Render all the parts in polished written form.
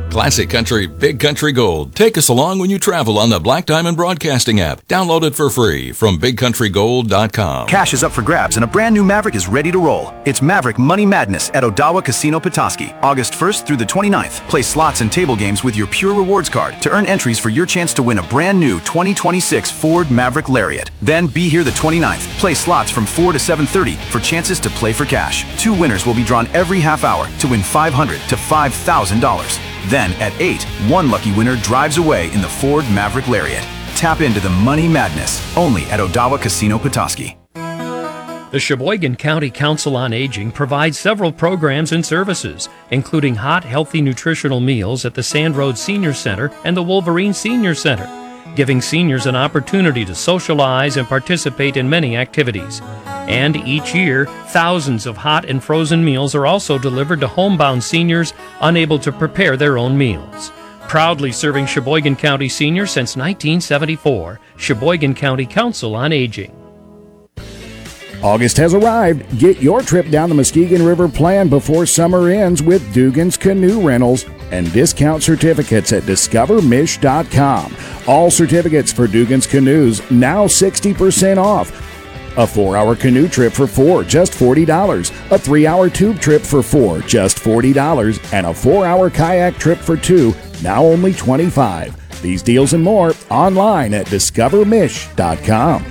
Classic Country, Big Country Gold. Take us along when you travel on the Black Diamond Broadcasting app. Download it for free from BigCountryGold.com. Cash is up for grabs and a brand new Maverick is ready to roll. It's Maverick Money Madness at Odawa Casino Petoskey, August 1st through the 29th. Play slots and table games with your Pure Rewards card to earn entries for your chance to win a brand new 2026 Ford Maverick Lariat. Then be here the 29th. Play slots from 4 to 7:30 for chances to play for cash. 2 winners will be drawn every half hour to win $500 to $5,000. Then, at 8, one lucky winner drives away in the Ford Maverick Lariat. Tap into the Money Madness, only at Odawa Casino Petoskey. The Sheboygan County Council on Aging provides several programs and services, including hot, healthy nutritional meals at the Sand Road Senior Center and the Wolverine Senior Center, giving seniors an opportunity to socialize and participate in many activities. And each year, thousands of hot and frozen meals are also delivered to homebound seniors unable to prepare their own meals. Proudly serving Sheboygan County seniors since 1974, Sheboygan County Council on Aging. August has arrived. Get your trip down the Muskegon River planned before summer ends with Dugan's Canoe Rentals and discount certificates at discovermish.com. All certificates for Dugan's Canoes now 60% off. A 4-hour canoe trip for 4, just $40. A 3-hour tube trip for 4, just $40. And a 4-hour kayak trip for 2, now only $25. These deals and more online at discovermish.com.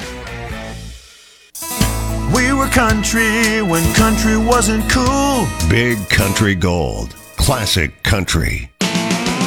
We were country when country wasn't cool. Big Country Gold. Classic Country.